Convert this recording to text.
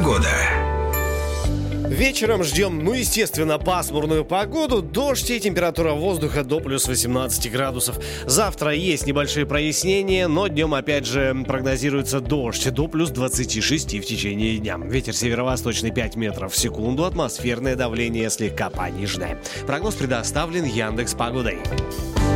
Погода. Вечером ждем, естественно, пасмурную погоду, дождь и температура воздуха до плюс 18 градусов. Завтра есть небольшие прояснения, но днем опять же прогнозируется дождь до плюс 26 в течение дня. Ветер северо-восточный 5 метров в секунду, атмосферное давление слегка пониженное. Прогноз предоставлен Яндекс.Погодой.